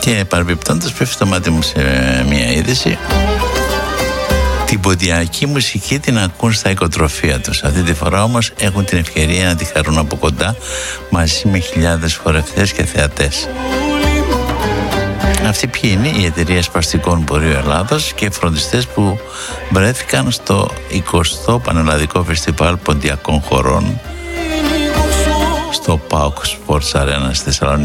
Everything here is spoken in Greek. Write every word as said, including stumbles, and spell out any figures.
Και παρεμπιπτόντως πέφτει το μάτι μου σε μια είδηση. Την ποντιακή μουσική την ακούν στα οικοτροφία τους. Αυτή τη φορά όμως έχουν την ευκαιρία να τη χαρούν από κοντά μαζί με χιλιάδες χορευτές και θεατές. Αυτοί ποιοι είναι? Η Εταιρεία Σπαστικών Πορείου Ελλάδος και φροντιστές που βρέθηκαν στο εικοστό Πανελλαδικό Φεστιβάλ Ποντιακών Χορών στο ΠΑΟΚ Sports Arena στη Θεσσαλονίκη.